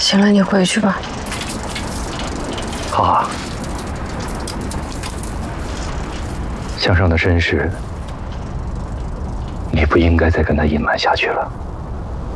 行了，你回去吧。 好啊。向上的身世，你不应该再跟他隐瞒下去了。